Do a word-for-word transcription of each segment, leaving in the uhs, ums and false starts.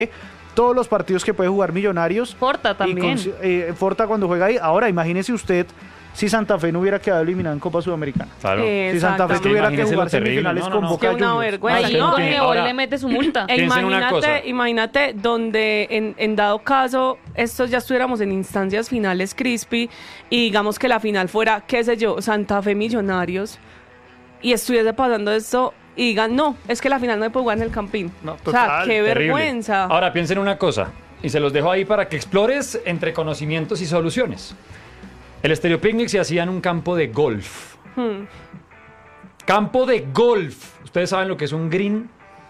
todos los partidos que puede jugar Millonarios. Forta también. Y con, eh, Forta cuando juega ahí. Ahora, imagínese usted si Santa Fe no hubiera quedado eliminado en Copa Sudamericana. Claro. Si Santa Fe tuviera que Imagínese jugar lo terrible. semifinales No, no, con no. Boca Que una Juniors. vergüenza. Ahí No, no, que- que ahora- le mete su multa. E Piensen una cosa. imagínate, imagínate donde en, en dado caso estos ya estuviéramos en instancias finales crispy y digamos que la final fuera, qué sé yo, Santa Fe Millonarios y estuviese pasando esto y digan, no, es que la final no se puede jugar en el Campín. No, O sea, total, qué Terrible. vergüenza. Ahora piensen una cosa, y se los dejo ahí para que explores entre conocimientos y soluciones. El Estéreo Picnic se hacía en un campo de golf. Hmm. Campo de golf. ¿Ustedes saben lo que es un green?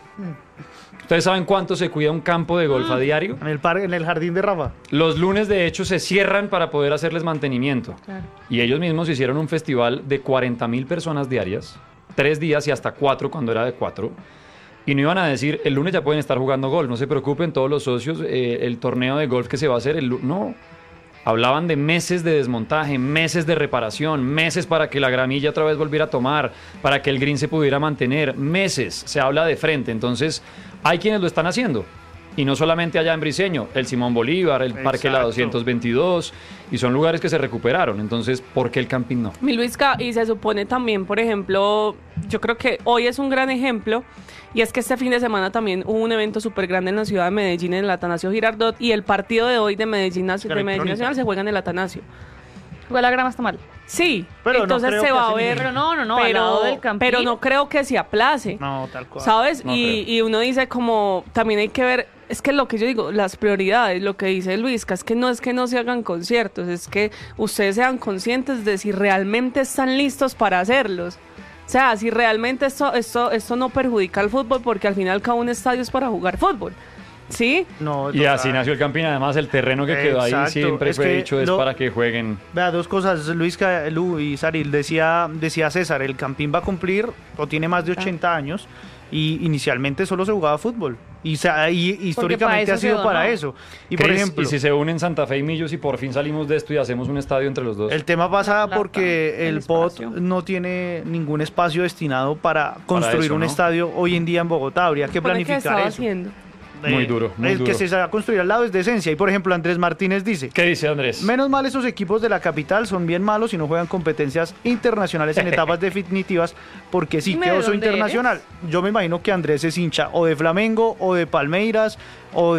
¿Ustedes saben cuánto se cuida un campo de golf a diario? En el, parque, en el jardín de Rafa. Los lunes, de hecho, se cierran para poder hacerles mantenimiento. Claro. Y ellos mismos hicieron un festival de cuarenta mil personas diarias, tres días y hasta cuatro cuando era de cuatro. Y no iban a decir, el lunes ya pueden estar jugando golf, no se preocupen todos los socios, eh, el torneo de golf que se va a hacer, el lu- no. Hablaban de meses de desmontaje, meses de reparación, meses para que la gramilla otra vez volviera a tomar, para que el green se pudiera mantener, meses, se habla de frente. Entonces, hay quienes lo están haciendo. Y no solamente allá en Briseño, el Simón Bolívar, el Parque La Exacto. doscientos veintidós, y son lugares que se recuperaron. Entonces, ¿por qué el camping no? Mi Luisca, y se supone también, por ejemplo, yo creo que hoy es un gran ejemplo, y es que este fin de semana también hubo un evento súper grande en la ciudad de Medellín, en el Atanasio Girardot, y el partido de hoy de Medellín, de Medellín Electrónica. Nacional se juega en el Atanasio. Igual la grama está mal. Sí, Pero no entonces creo se que va a así ver, mismo. Pero no, no, no, al pero, lado del Campín. pero no creo que se aplace. No, tal cual. ¿Sabes? No y, creo. y uno dice como, también hay que ver, es que lo que yo digo, las prioridades, lo que dice Luisca, es que no es que no se hagan conciertos, es que ustedes sean conscientes de si realmente están listos para hacerlos. O sea, si realmente esto, esto, esto no perjudica al fútbol, porque al final cada un estadio es para jugar fútbol. ¿Sí? No, Y total. así nació el camping. Además, el terreno que quedó ahí Exacto. siempre Es fue que dicho es lo- para que jueguen. Vea, dos cosas, Luis, Ca- Lu y Saril, decía, decía César, el Campín va a cumplir, o tiene más de ochenta años, y inicialmente solo se jugaba fútbol. Y, sa- y históricamente eso ha se sido donó. para eso. Y por Chris, ejemplo, y si se unen Santa Fe y Millos y por fin salimos de esto y hacemos un estadio entre los dos. el tema pasa La porque plata, el el P O T espacio. no tiene ningún espacio destinado para construir eso, un ¿no? estadio hoy en día en Bogotá. Habría que Supone que planificar estaba eso. haciendo. Muy Eh, duro, muy el duro. que se va a construir al lado es de esencia. Y por ejemplo, Andrés Martínez dice: ¿Qué dice Andrés? menos mal esos equipos de la capital son bien malos y no juegan competencias internacionales en etapas definitivas, porque sí, Dime que de oso dónde internacional. Yo me imagino que Andrés es hincha o de Flamengo, o de Palmeiras, o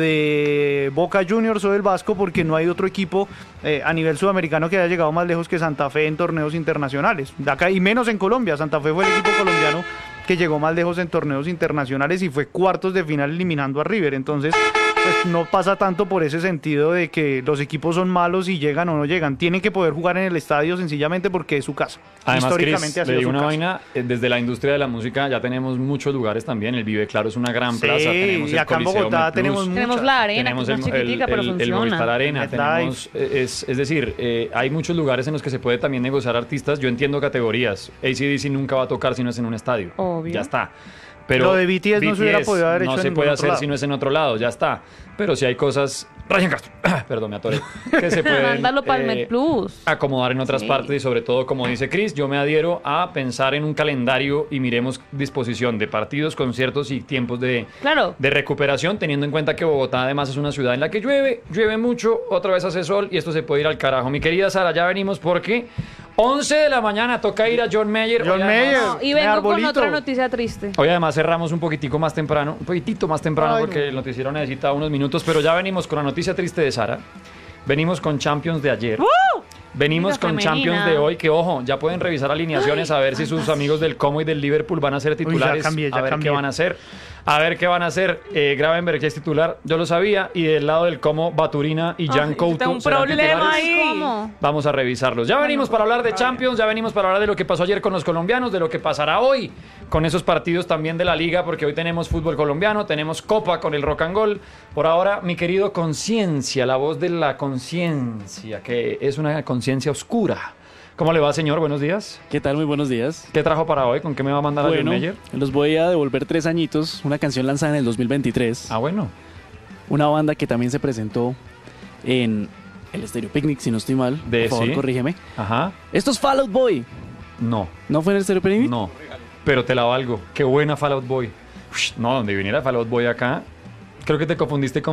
de Boca Juniors, o del Vasco, porque no hay otro equipo eh, a nivel sudamericano que haya llegado más lejos que Santa Fe en torneos internacionales. De acá, y menos en Colombia. Santa Fe fue el equipo colombiano que llegó más lejos en torneos internacionales y fue cuartos de final eliminando a River. Entonces, pues no pasa tanto por ese sentido de que los equipos son malos y llegan o no llegan. Tienen que poder jugar en el estadio sencillamente porque es su casa. Además, Históricamente Chris, ha le sido digo su una casa. vaina, eh, desde la industria de la música ya tenemos muchos lugares también. El Vive Claro es una gran Sí, plaza. Tenemos y el acá en Coliseo Bogotá Medplus, tenemos Tenemos muchas. la arena, tenemos que es el, más chiquitica, el- pero el- el funciona. Movistar Arena, MetLife. tenemos, eh, es, es decir, eh, hay muchos lugares en los que se puede también negociar artistas. Yo entiendo categorías. A C D C nunca va a tocar si no es en un estadio. Obvio. Ya está. Pero Lo de B T S no se hubiera podido haber no hecho se en puede ningún hacer otro si lado. no es en otro lado, ya está. Pero si hay cosas, Ryan Castro, perdón, me atoré, que se pueden Mándalo para el eh, MedPlus. acomodar en otras Sí. partes y sobre todo, como dice Chris, yo me adhiero a pensar en un calendario y miremos disposición de partidos, conciertos y tiempos de, Claro. de recuperación, teniendo en cuenta que Bogotá además es una ciudad en la que llueve, llueve mucho, otra vez hace sol y esto se puede ir al carajo. Mi querida Sara, ya venimos porque once de la mañana toca ir a John Mayer. John Hoy además- Mayer. No, y Me vengo con arbolito. otra noticia triste. Hoy además cerramos un poquitico más temprano, un poquitito más temprano Ay, porque no. el noticiero necesita unos minutos, pero ya venimos con la noticia triste de Sara. Venimos con Champions de ayer. Venimos Liga con femenina. Champions de hoy, que ojo, ya pueden revisar alineaciones a ver si sus amigos del Como y del Liverpool van a ser titulares, cambié, ya a ver cambié. qué van a hacer. A ver qué van a hacer. Eh, Gravenberg ya es titular, yo lo sabía, y del lado del Como, Baturina y Jan Ay, Couto tengo un serán problema titulares. ahí. ¿Cómo? Vamos a revisarlos. Ya venimos para hablar de Champions, ya venimos para hablar de lo que pasó ayer con los colombianos, de lo que pasará hoy con esos partidos también de la liga, porque hoy tenemos fútbol colombiano, tenemos Copa con el Rock and Roll. Por ahora, mi querido Conciencia, la voz de la conciencia, que es una conciencia oscura. ¿Cómo le va, señor? Buenos días. ¿Qué tal? Muy buenos días. ¿Qué trajo para hoy? ¿Con qué me va a mandar a John Bueno, Mayer? los voy a devolver tres añitos, una canción lanzada en el dos mil veintitrés, Ah, bueno. una banda que también se presentó en el Estéreo Picnic, si no estoy mal, De- por favor, sí. corrígeme. Ajá. Esto es Fall Out Boy. No, ¿No fue en el Estéreo Picnic? no. Pero te la valgo. Qué buena Fall Out Boy. Ush, no, donde viniera Fall Out Boy acá. Creo que te confundiste con